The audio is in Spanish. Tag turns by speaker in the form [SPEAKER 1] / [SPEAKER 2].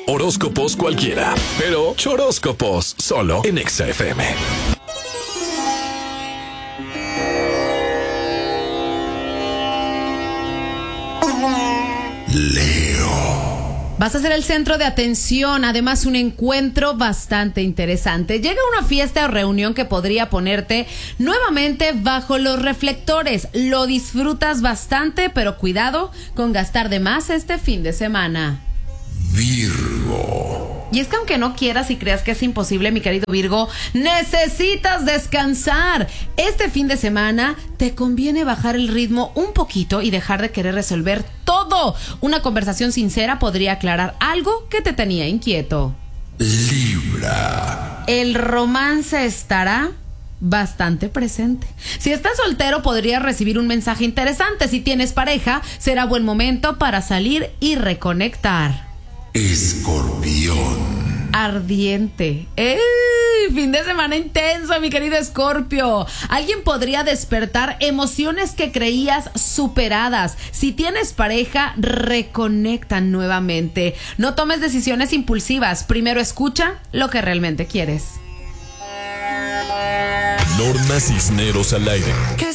[SPEAKER 1] Horóscopos cualquiera, pero choróscopos solo en Exa FM. Leo.
[SPEAKER 2] Vas a ser el centro de atención, además un encuentro bastante interesante. Llega una fiesta o reunión que podría ponerte nuevamente bajo los reflectores. Lo disfrutas bastante, pero cuidado con gastar de más este fin de semana.
[SPEAKER 1] Virgo.
[SPEAKER 2] Y es que aunque no quieras y creas que es imposible, mi querido Virgo, necesitas descansar. Este fin de semana te conviene bajar el ritmo un poquito y dejar de querer resolver todo. Una conversación sincera podría aclarar algo que te tenía inquieto.
[SPEAKER 1] Libra.
[SPEAKER 2] El romance estará bastante presente. Si estás soltero, podrías recibir un mensaje interesante. Si tienes pareja, será buen momento para salir y reconectar.
[SPEAKER 1] Escorpión.
[SPEAKER 2] Ardiente. ¡Ey! Fin de semana intenso, mi querido Escorpio. Alguien podría despertar emociones que creías superadas. Si tienes pareja, reconectan nuevamente. No tomes decisiones impulsivas. Primero escucha lo que realmente quieres.
[SPEAKER 1] Norma Cisneros al aire.
[SPEAKER 3] Que